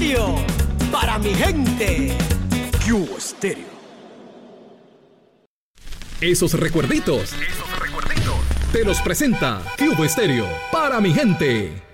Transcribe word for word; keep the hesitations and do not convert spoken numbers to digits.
Stereo, para mi gente. Cubo Stereo. Esos recuerditos, esos recuerditos, te los presenta Cubo Stereo, para mi gente.